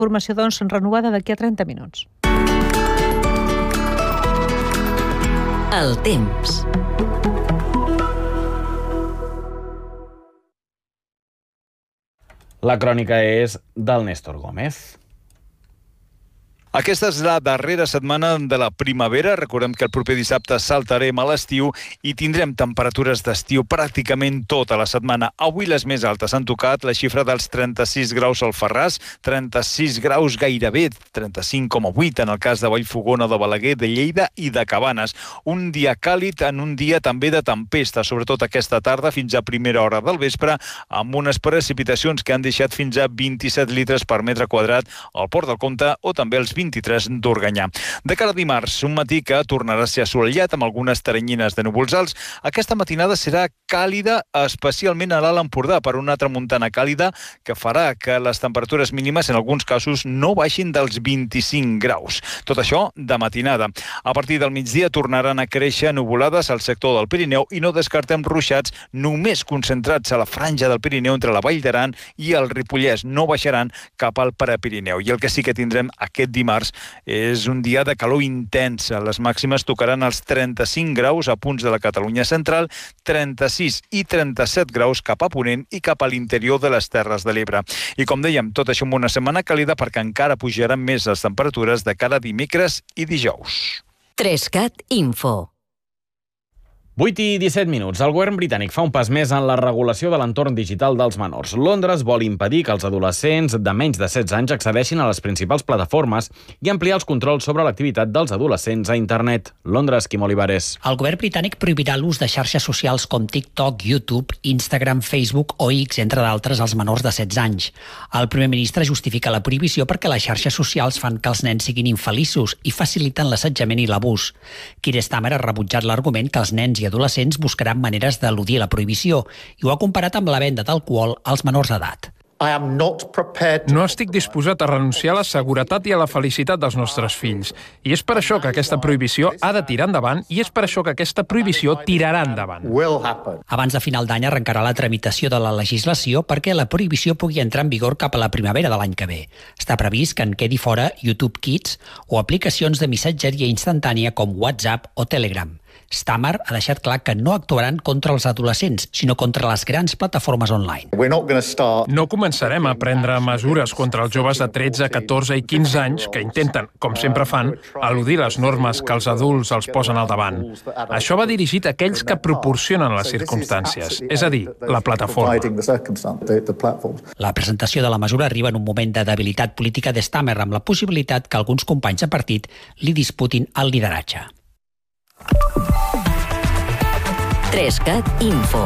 Formació, doncs, renovada d'aquí a 30 minuts. El temps. La crònica és del Néstor Gómez. Aquesta és la darrera setmana de la primavera. Recordem que el proper dissabte saltarem a l'estiu i tindrem temperatures d'estiu pràcticament tota la setmana. Avui les més altes han tocat la xifra dels 36 graus al Ferràs, 36 graus gairebé, 35,8 en el cas de Vallfogona, de Balaguer, de Lleida i de Cabanes. Un dia càlid en un dia també de tempesta, sobretot aquesta tarda fins a primera hora del vespre, amb unes precipitacions que han deixat fins a 27 litres per metre quadrat al Port del Comte o també els 23 d'Organyà. De cara a dimarts, un matí que tornarà a ser assolellat amb algunes teranyines de núvols alts. Aquesta matinada serà càlida, especialment a l'Alt Empordà, per una tramuntana càlida que farà que les temperatures mínimes en alguns casos no baixin dels 25 graus. Tot això de matinada. A partir del migdia tornaran a créixer nuvolades al sector del Pirineu i no descartem ruixats només concentrats a la franja del Pirineu entre la Vall d'Aran i el Ripollès. No baixaran cap al Prepirineu. I el que sí que tindrem aquest dimarts és un dia de calor intensa. Les màximes tocaran els 35 graus a punts de la Catalunya central, 36 i 37 graus cap a Ponent i cap a l'interior de les Terres de l'Ebre. I com dèiem, tot això amb una setmana càlida perquè encara pujaran més les temperatures de cara a dimecres i dijous. 3CAT Info. 8 i 17 minuts. El govern britànic fa un pas més en la regulació de l'entorn digital dels menors. Londres vol impedir que els adolescents de menys de 16 anys accedeixin a les principals plataformes i ampliar els controls sobre l'activitat dels adolescents a internet. Londres, Quim Olivares. El govern britànic prohibirà l'ús de xarxes socials com TikTok, YouTube, Instagram, Facebook o X, entre d'altres, als menors de 16 anys. El primer ministre justifica la prohibició perquè les xarxes socials fan que els nens siguin infeliços i faciliten l'assetjament i l'abús. Keir Starmer ha rebutjat l'argument que els nens i adolescents buscaran maneres d'eludir la prohibició i ho ha comparat amb la venda d'alcohol als menors d'edat. No estic disposat a renunciar a la seguretat i a la felicitat dels nostres fills. I és per això que aquesta prohibició ha de tirar endavant i és per això que aquesta prohibició tirarà endavant. Abans de final d'any arrencarà la tramitació de la legislació perquè la prohibició pugui entrar en vigor cap a la primavera de l'any que ve. Està previst que en quedi fora YouTube Kids o aplicacions de missatgeria instantània com WhatsApp o Telegram. Starmer ha deixat clar que no actuaran contra els adolescents, sinó contra les grans plataformes online. No començarem a prendre mesures contra els joves de 13, 14 i 15 anys que intenten, com sempre fan, eludir les normes que els adults els posen al davant. Això va dirigit a aquells que proporcionen les circumstàncies, és a dir, la plataforma. La presentació de la mesura arriba en un moment de debilitat política de Starmer, amb la possibilitat que alguns companys de partit li disputin el lideratge. 3CAT Info.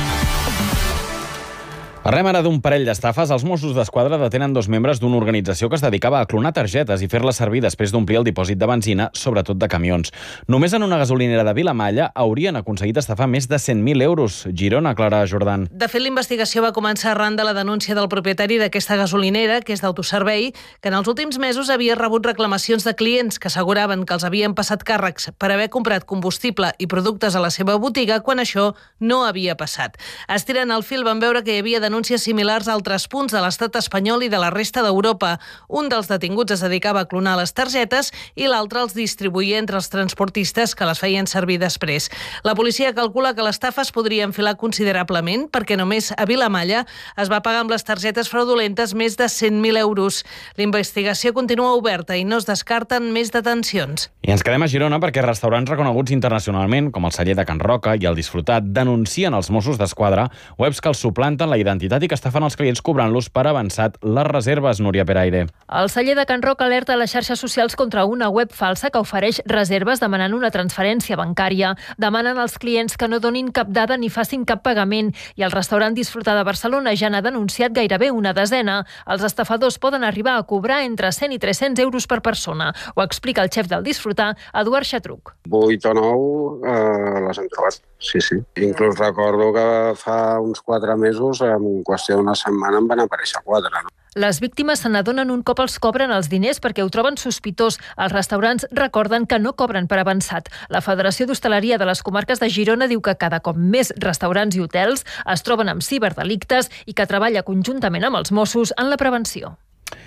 Parlem ara d'un parell d'estafes. Els Mossos d'Esquadra detenen 2 membres d'una organització que es dedicava a clonar targetes i fer-les servir després d'omplir el dipòsit de benzina, sobretot de camions. Només en una gasolinera de Vilamalla haurien aconseguit estafar més de 100.000 euros. Girona, Clara Jordan. De fet, la investigació va començar arran de la denúncia del propietari d'aquesta gasolinera, que és d'autoservei, que en els últims mesos havia rebut reclamacions de clients que asseguraven que els havien passat càrrecs per haver comprat combustible i productes a la seva botiga quan això no havia passat. Estirant el fil van veure que hi havia denúncies similars a altres punts de l'estat espanyol i de la resta d'Europa. Un dels detinguts es dedicava a clonar les targetes i l'altre els distribuïa entre els transportistes que les feien servir després. La policia calcula que l'estafa es podria enfilar considerablement perquè només a Vilamalla es va pagar amb les targetes fraudulentes més de 100.000 euros. La investigació continua oberta i no es descarten més detencions. I ens quedem a Girona perquè restaurants reconeguts internacionalment, com el Celler de Can Roca i el Disfrutat, denuncien als Mossos d'Esquadra webs que els suplanten la identitat i que estafen els clients cobrant-los per avançat les reserves, Núria Peraire. El Celler de Can Roca alerta a les xarxes socials contra una web falsa que ofereix reserves demanant una transferència bancària. Demanen als clients que no donin cap dada ni facin cap pagament i el restaurant Disfrutar de Barcelona ja n'ha denunciat gairebé una desena. Els estafadors poden arribar a cobrar entre 100 i 300 euros per persona. Ho explica el xef del Disfrutar, Eduard Xatruc. 8 o 9 les hem trobat, sí. Inclús recordo que fa uns 4 mesos, en qüestió d'una setmana, en van aparèixer 4. No? Les víctimes se n'adonen un cop els cobren els diners perquè ho troben sospitós. Els restaurants recorden que no cobren per avançat. La Federació d'Hostaleria de les Comarques de Girona diu que cada cop més restaurants i hotels es troben amb ciberdelictes i que treballa conjuntament amb els Mossos en la prevenció.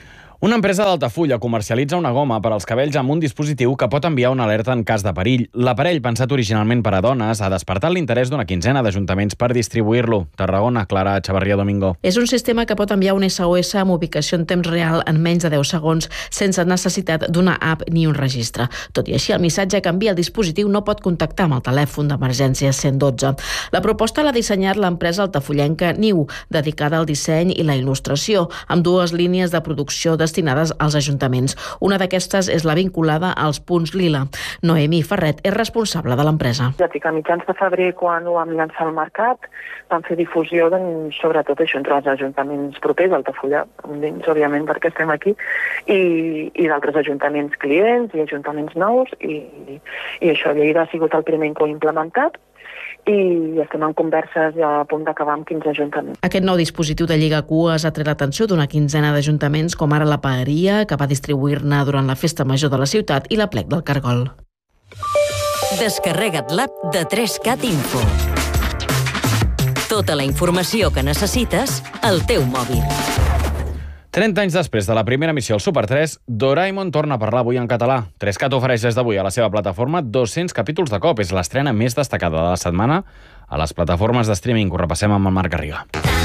Una empresa d'Altafulla comercialitza una goma per als cabells amb un dispositiu que pot enviar una alerta en cas de perill. L'aparell, pensat originalment per a dones, ha despertat l'interès d'una quinzena d'ajuntaments per distribuir-lo. Tarragona, Clara Chavarria Domingo. És un sistema que pot enviar un SOS amb ubicació en temps real en menys de 10 segons sense necessitat d'una app ni un registre. Tot i així, el missatge que envia el dispositiu no pot contactar amb el telèfon d'emergència 112. La proposta l'ha dissenyat l'empresa altafullenca Niu, dedicada al disseny i la il·lustració, amb 2 línies de producció destinades als ajuntaments. Una d'aquestes és la vinculada als punts lila. Noemí Ferret és responsable de l'empresa. A mitjans de febrer, quan ho vam llançar al mercat, vam fer difusió, sobretot això, entre els ajuntaments propers, Altafulla, dins, òbviament, perquè estem aquí, i d'altres ajuntaments clients i ajuntaments nous, i això, Lleida ha sigut el primer que ho ha implementat, i estem en converses a punt d'acabar amb 15 ajuntaments. Aquest nou dispositiu de lligacues ha tret l'atenció d'una quinzena d'ajuntaments, com ara la Paeria, que va distribuir-ne durant la Festa Major de la ciutat, i la Plec del Cargol. Descarrega't l'app de 3CAT Info. Tota la informació que necessites al teu mòbil. 30 anys després de la primera emissió al Super 3, Doraemon torna a parlar avui en català. 3CAT ofereix des d'avui a la seva plataforma 200 capítols de cop. És l'estrena més destacada de la setmana a les plataformes de streaming. Ho repassem amb el Marc Garriga.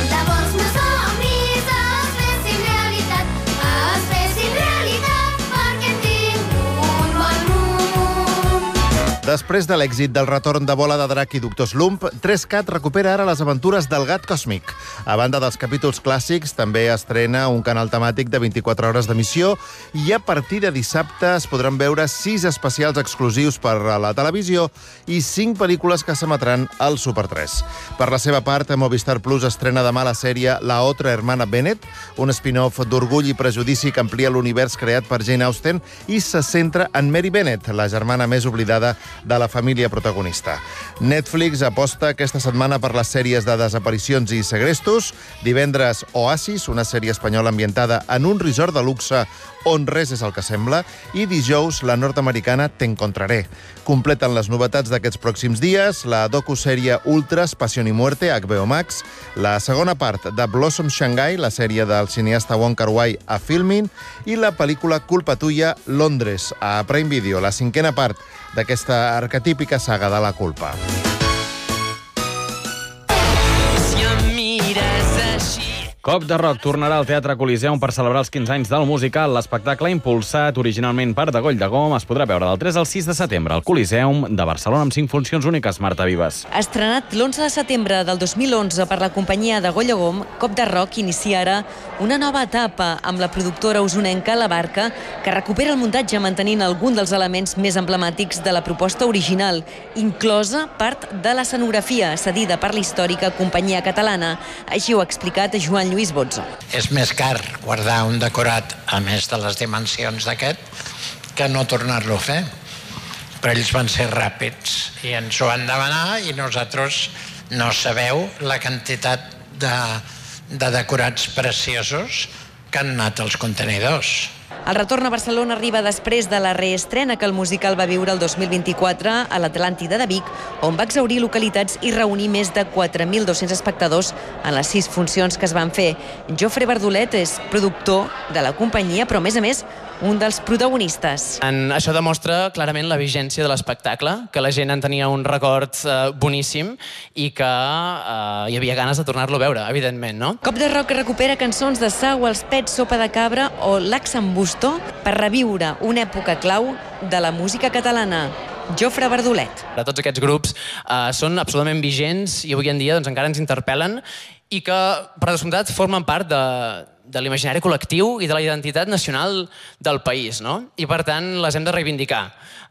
Després de l'èxit del retorn de Bola de Drac i Doctor Slump, 3CAT recupera ara les aventures del gat còsmic. A banda dels capítols clàssics, també estrena un canal temàtic de 24 hores d'emissió i a partir de dissabte es podran veure 6 especials exclusius per a la televisió i 5 pel·lícules que s'emetran al Super 3. Per la seva part, Movistar Plus estrena demà la sèrie La otra hermana Bennett, un spin-off d'Orgull i Prejudici que amplia l'univers creat per Jane Austen i se centra en Mary Bennett, la germana més oblidada de la família protagonista. Netflix aposta aquesta setmana per les sèries de desaparicions i segrestos. Divendres, Oasis, una sèrie espanyola ambientada en un resort de luxe on res és el que sembla, i dijous, la nord-americana T'encontraré. Completen les novetats d'aquests pròxims dies la docusèrie Ultras, Pasión y Muerte, a HBO Max, la segona part de Blossom Shanghai, la sèrie del cineasta Wong Kar-wai a Filmin, i la pel·lícula Culpa Tuya, Londres, a Prime Video, la 5a part d'aquesta arquetípica saga de la culpa. Cop de Rock tornarà al Teatre Coliseum per celebrar els 15 anys del musical. L'espectacle, impulsat originalment per Degoll de Gom, es podrà veure del 3 al 6 de setembre al Coliseum de Barcelona amb 5 funcions úniques. Marta Vives. Estrenat l'11 de setembre del 2011 per la companyia Degoll de Gom, Cop de Rock inicia ara una nova etapa amb la productora usonenca La Barca, que recupera el muntatge mantenint algun dels elements més emblemàtics de la proposta original, inclosa part de l'escenografia cedida per la històrica companyia catalana. Així ho ha explicat Joan Lluís Bozzo. És més car guardar un decorat a més de les dimensions d'aquest que no tornar-lo a fer. Però ells van ser ràpids i ens ho van demanar i nosaltres no sabeu la quantitat de decorats preciosos que han anat als contenidors. El retorn a Barcelona arriba després de la reestrena que el musical va viure el 2024 a l'Atlàntida de Vic, on va exhaurir localitats i reunir més de 4.200 espectadors en les 6 funcions que es van fer. Jofre Bardolet és productor de la companyia, però a més, un dels protagonistes. Això demostra clarament la vigència de l'espectacle, que la gent en tenia un record boníssim i que hi havia ganes de tornar-lo a veure, evidentment, no? Cop de Rock recupera cançons de Sau, Els Pets, Sopa de Cabra o L'Axambusto per reviure una època clau de la música catalana. Jofre Bardolet. Tots aquests grups són absolutament vigents i avui en dia encara ens interpel·len i que, per descomptat, formen part de l'imaginari col·lectiu i de la identitat nacional del país, no? I, per tant, les hem de reivindicar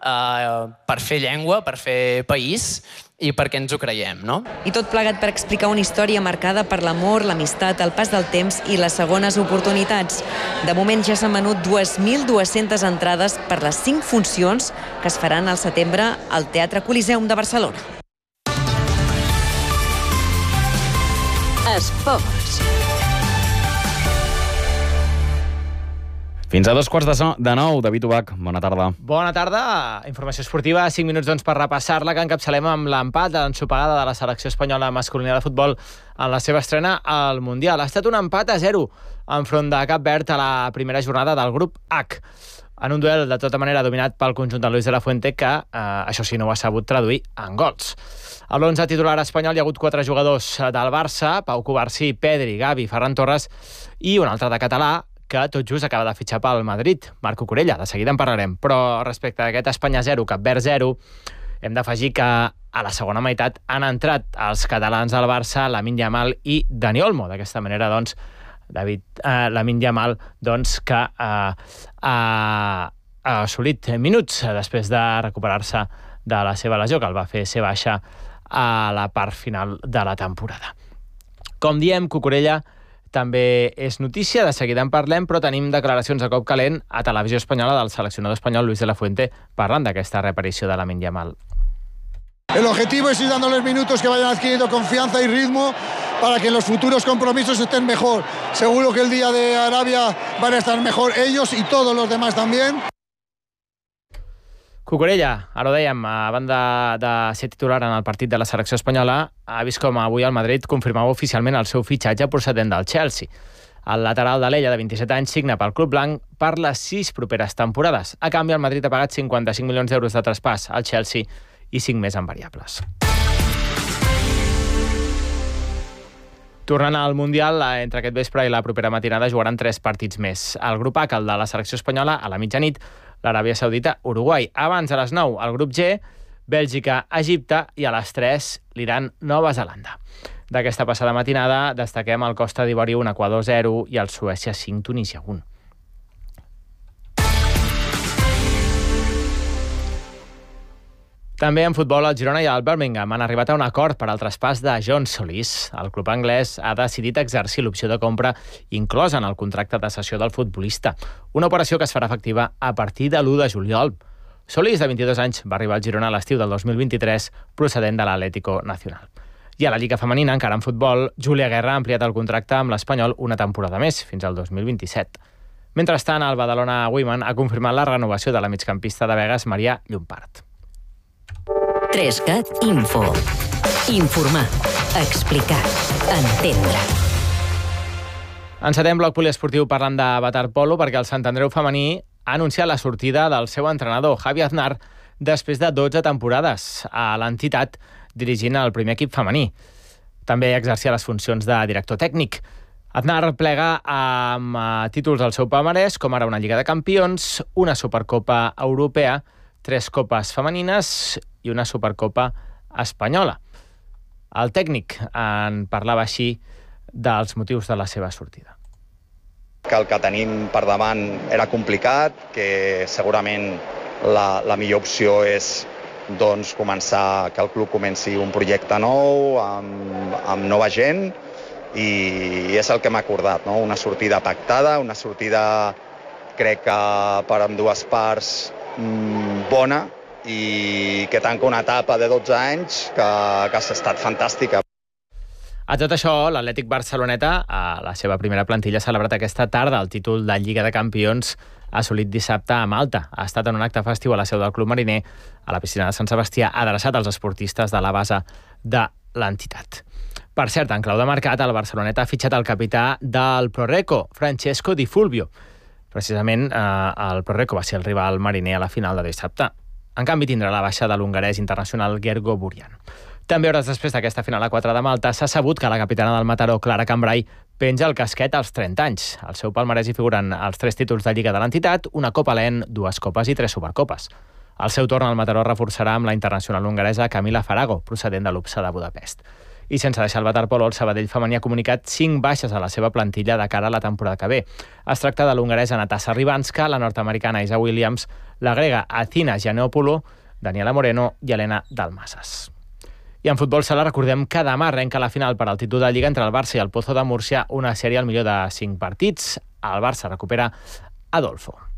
per fer llengua, per fer país i perquè ens ho creiem, no? I tot plegat per explicar una història marcada per l'amor, l'amistat, el pas del temps i les segones oportunitats. De moment ja s'han venut 2.200 entrades per les 5 funcions que es faran al setembre al Teatre Coliseum de Barcelona. Esports. Fins a 8:45, David Ubach, bona tarda. Bona tarda. Informació esportiva, 5 minuts per repassar-la, que encapçalem amb l'empat ensopegada de la selecció espanyola masculina de futbol en la seva estrena al Mundial. Ha estat un empat a 0 enfront de Cap Verd a la primera jornada del grup H, en un duel de tota manera dominat pel conjunt de Luis de la Fuente, que això sí no ho ha sabut traduir en gols. A l'11 titular espanyol hi ha hagut 4 jugadors del Barça: Pau Cubarsí, Pedri, Gavi, Ferran Torres, i un altre de català que tot just acaba de fitxar pel Madrid, Marc Cucurella. De seguida en parlarem. Però respecte a aquest Espanya 0, Cap Verd 0, hem d'afegir que a la segona meitat han entrat els catalans al Barça, Lamine Yamal i Dani Olmo. D'aquesta manera, doncs, Lamine Yamal, doncs, que ha assolit minuts després de recuperar-se de la seva lesió, que el va fer ser baixa a la part final de la temporada. Com diem, Cucurella també és notícia, de seguida en parlem, però tenim declaracions a cop calent a Televisió Espanyola del seleccionador espanyol Luis de la Fuente parlant d'aquesta reaparició de Lamine Yamal. El objetivo es ir dándoles minutos que vayan adquiriendo confianza y ritmo para que en los futuros compromisos estén mejor. Seguro que el día de Arabia van a estar mejor ellos y todos los demás también. Cucurella, ara ho dèiem, a banda de ser titular en el partit de la selecció espanyola, ha vist com avui el Madrid confirmava oficialment el seu fitxatge procedent del Chelsea. El lateral de l'Ella, de 27 anys, signa pel club blanc per les 6 properes temporades. A canvi, el Madrid ha pagat 55 milions d'euros de traspàs al Chelsea i 5 més en variables. Tornant al Mundial, entre aquest vespre i la propera matinada jugaran 3 partits més. El grup H, el de la selecció espanyola, a la mitjanit, l'Aràbia Saudita, Uruguai. Abans, a les 9, el grup G, Bèlgica, Egipte, i a les 3, l'Iran, Nova Zelanda. D'aquesta passada matinada destaquem el Costa d'Ivori 1, Equador 0 i el Suècia 5, Tunísia 1. També en futbol, el Girona i el Birmingham han arribat a un acord per al traspàs de John Solís. El club anglès ha decidit exercir l'opció de compra inclosa en el contracte de cessió del futbolista, una operació que es farà efectiva a partir de l'1 de juliol. Solís, de 22 anys, va arribar al Girona a l'estiu del 2023, procedent de l'Atlético Nacional. I a la Lliga Femenina, encara en futbol, Júlia Guerra ha ampliat el contracte amb l'Espanyol una temporada més, fins al 2027. Mentrestant, el Badalona Women ha confirmat la renovació de la migcampista de Begues, Maria Llompart. 3CAT Info. Informar, explicar, entendre. Encetem bloc poliesportiu parlant de waterpolo perquè el Sant Andreu femení ha anunciat la sortida del seu entrenador, Javi Aznar, després de 12 temporades a l'entitat dirigint el primer equip femení. També exercia les funcions de director tècnic. Aznar plega amb títols al seu palmarès, com ara una Lliga de Campions, una Supercopa Europea, 3 copes femenines i una Supercopa espanyola. El tècnic en parlava així dels motius de la seva sortida. Que el que tenim per davant era complicat, que segurament la millor opció és doncs, començar, que el club comenci un projecte nou, amb nova gent, i és el que hem acordat, no? Una sortida pactada, una sortida, crec que per ambdues parts, bona, i que tanca una etapa de 12 anys que ha estat fantàstica. A tot això, l'Atlètic Barceloneta, a la seva primera plantilla, ha celebrat aquesta tarda el títol de Lliga de Campions assolit dissabte a Malta. Ha estat en un acte festiu a la seu del Club Mariner, a la piscina de Sant Sebastià, adreçat als esportistes de la base de l'entitat. Per cert, en clau de mercat, el Barceloneta ha fitxat el capità del Proreco, Francesco Di Fulvio. Precisament, el Proreco va ser el rival mariner a la final de dissabte. En canvi, tindrà la baixa de l'hongarès internacional Gergo Burian. També hores després d'aquesta final a 4 de Malta s'ha sabut que la capitana del Mataró, Clara Cambrai, penja el casquet als 30 anys. Al seu palmarès hi figuren els 3 títols de Lliga de l'entitat, una Copa LEN, 2 copes i 3 supercopes. Al seu torn, el Mataró reforçarà amb la internacional hongaresa Camila Farago, procedent de l'UPSA de Budapest. I sense deixar el waterpolo, el Sabadell femení ha comunicat 5 baixes a la seva plantilla de cara a la temporada que ve. Es tracta de l'hongaresa Natasa Ribanska, la nord-americana Isa Williams, la grega Athina Giannopoulou, Daniela Moreno i Helena Dalmasas. I en futbol sala recordem que demà arrenca la final per al títol de Lliga entre el Barça i el Pozo de Múrcia, una sèrie al millor de 5 partits. El Barça recupera Adolfo.